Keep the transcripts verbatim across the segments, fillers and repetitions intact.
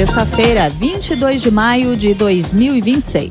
Sexta-feira, vinte e dois de maio de dois mil e vinte e seis.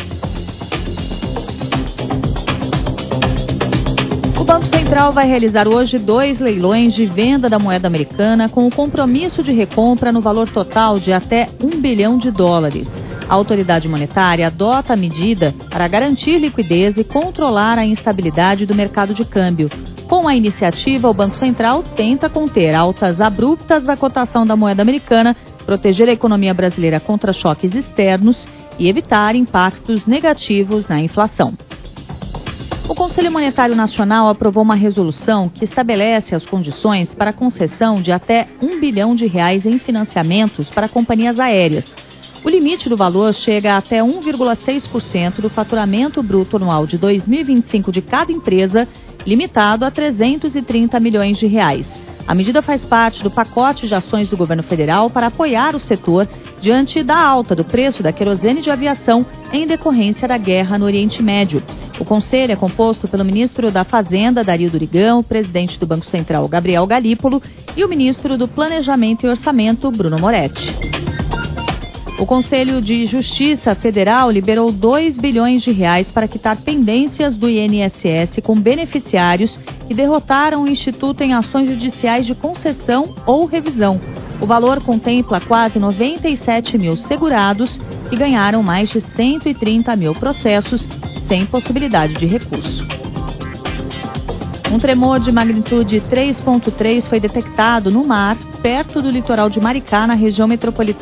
O Banco Central vai realizar hoje dois leilões de venda da moeda americana com o compromisso de recompra no valor total de até um bilhão de dólares. A autoridade monetária adota a medida para garantir liquidez e controlar a instabilidade do mercado de câmbio. Com a iniciativa, o Banco Central tenta conter altas abruptas da cotação da moeda americana, proteger a economia brasileira contra choques externos e evitar impactos negativos na inflação. O Conselho Monetário Nacional aprovou uma resolução que estabelece as condições para a concessão de até um bilhão de reais em financiamentos para companhias aéreas. O limite do valor chega a até um vírgula seis por cento do faturamento bruto anual de dois mil e vinte e cinco de cada empresa, limitado a trezentos e trinta milhões de reais. A medida faz parte do pacote de ações do governo federal para apoiar o setor diante da alta do preço da querosene de aviação em decorrência da guerra no Oriente Médio. O conselho é composto pelo ministro da Fazenda, Dario Durigão, o presidente do Banco Central, Gabriel Galípolo, e o ministro do Planejamento e Orçamento, Bruno Moretti. O Conselho de Justiça Federal liberou dois bilhões de reais para quitar pendências do I N S S com beneficiários que derrotaram o Instituto em ações judiciais de concessão ou revisão. O valor contempla quase noventa e sete mil segurados que ganharam mais de cento e trinta mil processos sem possibilidade de recurso. Um tremor de magnitude três ponto três foi detectado no mar, perto do litoral de Maricá, na região metropolitana